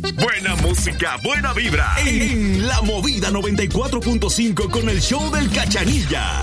Buena música, buena vibra. En La Movida 94.5 con el show del Cachanilla.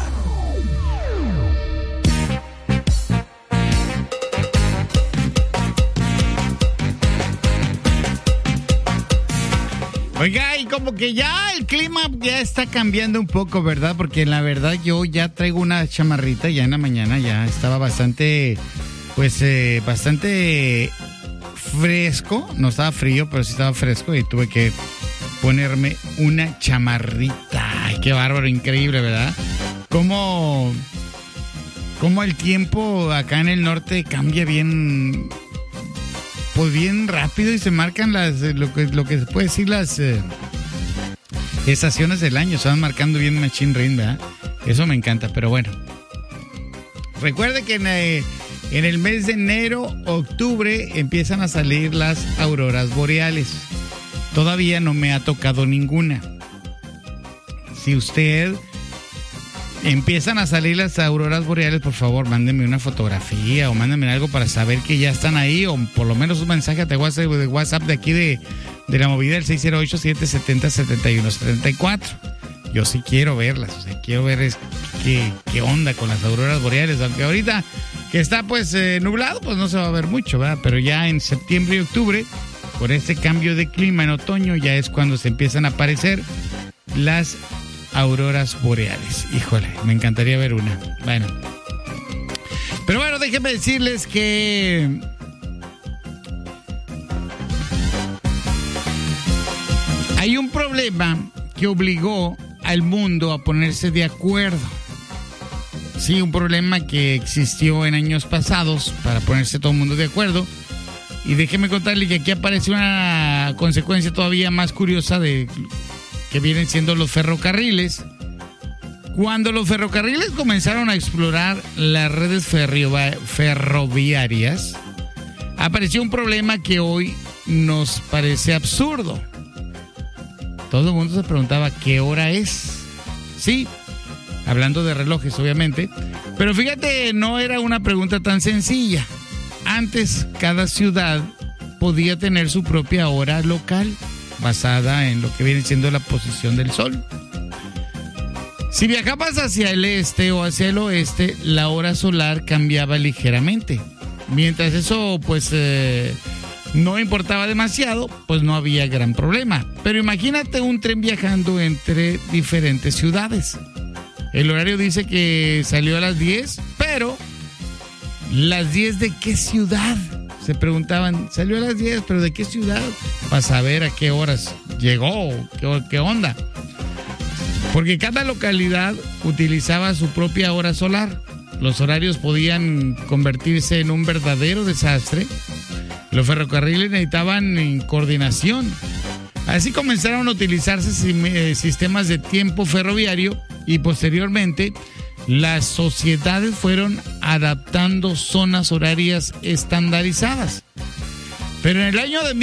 Oiga, y como que ya el clima ya está cambiando un poco, ¿verdad? Porque la verdad yo ya traigo una chamarrita ya en la mañana, ya estaba bastante, bastante fresco. No estaba frío, pero sí estaba fresco y tuve que ponerme una chamarrita. Ay, qué bárbaro, increíble, ¿verdad? Cómo el tiempo acá en el norte cambia bien... Pues bien rápido y se marcan lo que se puede decir las estaciones del año. Se van marcando bien machine ring, ¿verdad? Eso me encanta, pero bueno. Recuerde que en el mes de enero, octubre, empiezan a salir las auroras boreales. Todavía no me ha tocado ninguna. Si usted... empiezan a salir las auroras boreales, por favor, mándenme una fotografía o mándenme algo para saber que ya están ahí, o por lo menos un mensaje de WhatsApp de aquí de La Movida, del 608-770-7174. Yo sí quiero verlas, o sea, quiero ver qué onda con las auroras boreales, aunque ahorita que está pues nublado, pues no se va a ver mucho, ¿verdad? Pero ya en septiembre y octubre, por este cambio de clima en otoño, ya es cuando se empiezan a aparecer las auroras boreales. Híjole, me encantaría ver una. Bueno. Pero bueno, déjenme decirles que hay un problema que obligó al mundo a ponerse de acuerdo. Sí, un problema que existió en años pasados para ponerse todo el mundo de acuerdo. Y déjenme contarle que aquí aparece una consecuencia todavía más curiosa de... que vienen siendo los ferrocarriles. Cuando los ferrocarriles comenzaron a explorar las redes ferroviarias, apareció un problema que hoy nos parece absurdo. Todo el mundo se preguntaba ¿qué hora es? Sí, hablando de relojes, obviamente. Pero fíjate, no era una pregunta tan sencilla. Antes, cada ciudad podía tener su propia hora local, basada en lo que viene siendo la posición del sol. Si viajabas hacia el este o hacia el oeste, la hora solar cambiaba ligeramente. Mientras eso, pues, no importaba demasiado, pues no había gran problema. Pero imagínate un tren viajando entre diferentes ciudades. El horario dice que salió a las 10, pero ¿las 10 de qué ciudad? Se preguntaban, salió a las 10, pero ¿de qué ciudad? Para saber a qué horas llegó, qué onda. Porque cada localidad utilizaba su propia hora solar. Los horarios podían convertirse en un verdadero desastre. Los ferrocarriles necesitaban coordinación. Así comenzaron a utilizarse sistemas de tiempo ferroviario y posteriormente las sociedades fueron adaptando zonas horarias estandarizadas. Pero en el año de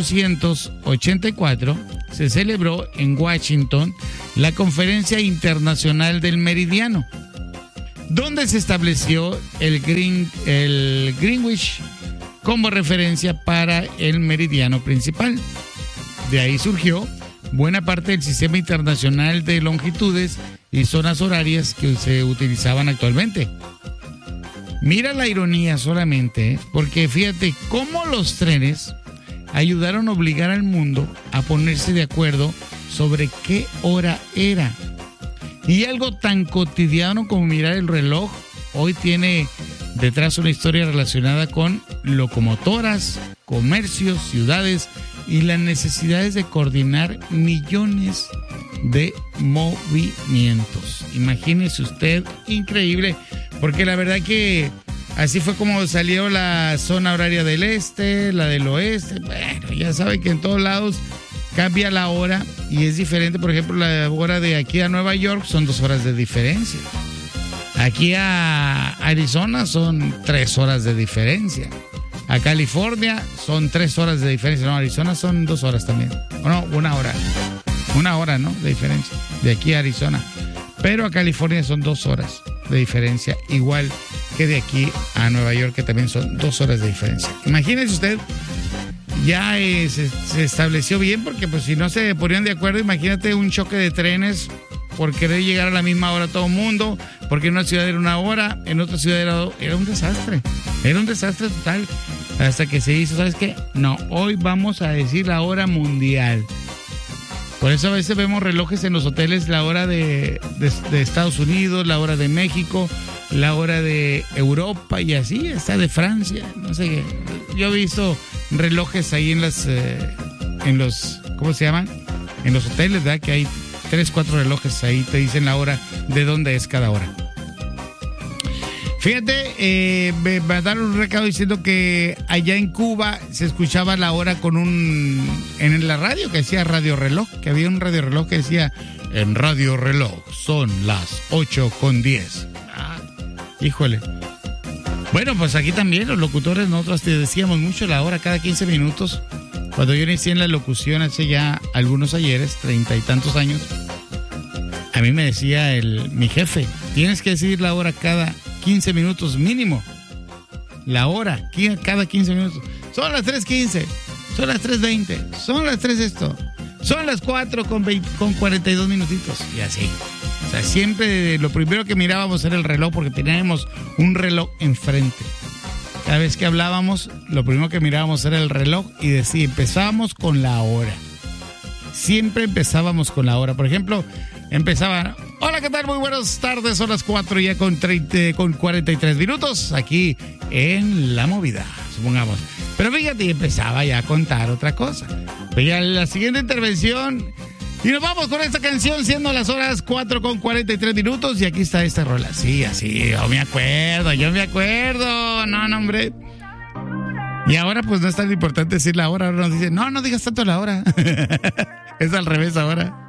1884 se celebró en Washington la Conferencia Internacional del Meridiano, donde se estableció el Greenwich como referencia para el meridiano principal. De ahí surgió buena parte del sistema internacional de longitudes y zonas horarias que se utilizaban actualmente. Mira la ironía solamente, porque fíjate cómo los trenes ayudaron a obligar al mundo a ponerse de acuerdo sobre qué hora era. Y algo tan cotidiano como mirar el reloj hoy tiene detrás una historia relacionada con locomotoras, comercios, ciudades y las necesidades de coordinar millones de movimientos. Imagínese usted, increíble, porque la verdad que así fue como salió la zona horaria del este, la del oeste. Bueno, ya sabe que en todos lados cambia la hora y es diferente. Por ejemplo, la hora de aquí a Nueva York son 2 horas de diferencia. Aquí a Arizona son 3 horas de diferencia. A California son 3 horas de diferencia. No, Arizona son 2 horas también. O no, 1 hora. 1 hora, ¿no? De diferencia. De aquí a Arizona. Pero a California son 2 horas de diferencia. Igual que de aquí a Nueva York, que también son 2 horas de diferencia. Imagínese usted ya se estableció bien, porque pues si no se ponían de acuerdo, imagínate un choque de trenes por querer llegar a la misma hora todo el mundo, porque en una ciudad era una hora, en otra ciudad era un desastre total, hasta que se hizo, ¿sabes qué? No, hoy vamos a decir la hora mundial. Por eso a veces vemos relojes en los hoteles, la hora de Estados Unidos, la hora de México, la hora de Europa y así, está de Francia, no sé qué. Yo he visto relojes ahí en los, ¿cómo se llaman? En los hoteles, ¿verdad? Que hay 3, 4 relojes ahí, te dicen la hora de dónde es cada hora. Fíjate, me mandaron un recado diciendo que allá en Cuba se escuchaba la hora en la radio, que decía Radio Reloj, que había un radio reloj que decía, en Radio Reloj son las 8:10. Híjole. Bueno, pues aquí también los locutores, nosotros te decíamos mucho la hora cada 15 minutos. Cuando yo inicié en la locución hace ya algunos ayeres, 30 y tantos años, a mí me decía mi jefe, tienes que decir la hora cada 15 minutos mínimo. La hora, cada 15 minutos. Son las 3:15, son las 3:20, son las 3 esto, son las 4 con 42 minutitos. Y así. O sea, siempre lo primero que mirábamos era el reloj, porque teníamos un reloj enfrente. Cada vez que hablábamos, lo primero que mirábamos era el reloj y empezábamos con la hora. Siempre empezábamos con la hora. Por ejemplo, empezaban, hola, ¿qué tal? Muy buenas tardes, son las 4 ya con 43 minutos aquí en La Movida, supongamos. Pero fíjate, empezaba ya a contar otra cosa. Veía la siguiente intervención y nos vamos con esta canción, siendo las horas 4 con 43 minutos, y aquí está esta rola. Sí, así, yo me acuerdo. No, hombre. Y ahora pues no es tan importante decir la hora, ahora nos dicen, no digas tanto la hora. Es al revés ahora.